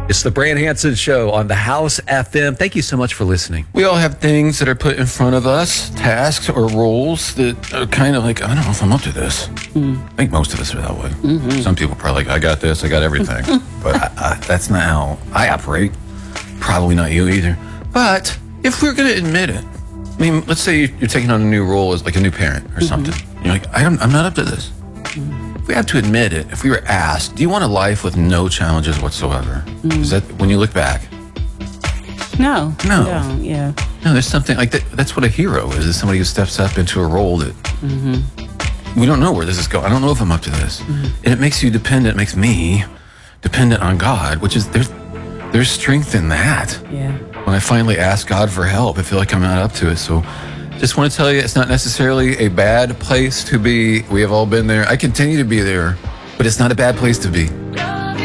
It's the Brand Hansen Show on the House FM. Thank you so much for listening. We all have things that are put in front of us, tasks or roles that are kind of like, I don't know if I'm up to this. I think most of us are that way. Some people are probably like, I got this, I got everything. But that's not how I operate. Probably not you either. But if we're going to admit it, I mean, let's say you're taking on a new role as like a new parent or something. You're like, I'm not up to this. We have to admit it. If we were asked, do you want a life with no challenges whatsoever? Is that when you look back? No. No. Yeah. No, there's something like that. That's what a hero is somebody who steps up into a role that we don't know where this is going. I don't know if I'm up to this. And it makes you dependent. It makes me dependent on God, which is there's strength in that. Yeah. When I finally ask God for help, I feel like I'm not up to it. So just want to tell you, it's not necessarily a bad place to be. We have all been there. I continue to be there, but it's not a bad place to be.